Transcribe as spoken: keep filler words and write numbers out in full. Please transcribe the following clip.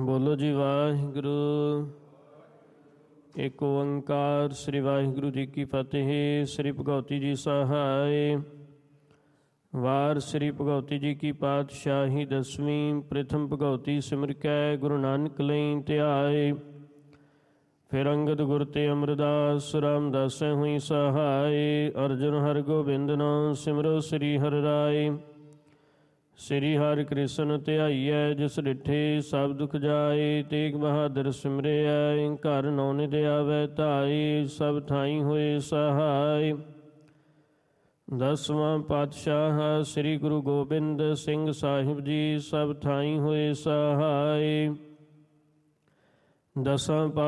ਬੋਲੋ ਜੀ ਵਾਹਿਗੁਰੂ। ਏਕ ਓੰਕਾਰ। ਸ੍ਰੀ ਵਾਹਿਗੁਰੂ ਜੀ ਕੀ ਫਤਿਹ। ਸ੍ਰੀ ਭਗਉਤੀ ਜੀ ਸਹਾਇ। ਵਾਰ ਸ੍ਰੀ ਭਗਉਤੀ ਜੀ ਕੀ ਪਾਤਸ਼ਾਹੀ ਦਸਵੀਂ। ਪ੍ਰਥਮ ਭਗਉਤੀ ਸਿਮਰ ਕੈ ਗੁਰੂ ਨਾਨਕ ਲਈ ਧਿਆਏ। ਫਿਰ ਅੰਗਦ ਗੁਰ ਤੇ ਅਮਰਦਾਸ ਰਾਮਦਾਸੈ ਹੋਈ ਸਹਾਇ। ਅਰਜੁਨ ਹਰਿ ਗੋਬਿੰਦ ਨਾਮ ਸਿਮਰੋ ਸ੍ਰੀ ਹਰਿ ਰਾਇ। ਸ੍ਰੀ ਹਰਿ ਕ੍ਰਿਸ਼ਨ ਧਿਆਈਐ ਜਿਸ ਡਿਠੇ ਸਭ ਦੁਖ ਜਾਏ। ਤੇਗ ਬਹਾਦਰ ਸਿਮਰਿਐ ਘਰ ਨੌ ਨਿਧ ਆਵੈ ਧਾਈ। ਸਭ ਥਾਈ ਹੋਏ ਸਹਾਇ। ਦਸਵਾਂ ਪਾਤਸ਼ਾਹ ਸ੍ਰੀ ਗੁਰੂ ਗੋਬਿੰਦ ਸਿੰਘ ਸਾਹਿਬ ਜੀ ਸਭ ਥਾਈ ਹੋਏ ਸਹਾਇ। ਦਸਾਂ